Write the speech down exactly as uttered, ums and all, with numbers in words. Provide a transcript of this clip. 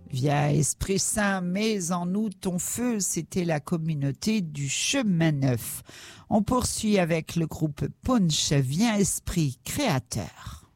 Via Esprit Saint, mets en nous ton feu, c'était la communauté du Chemin Neuf. On poursuit avec le groupe Punch, Viens Esprit Créateur.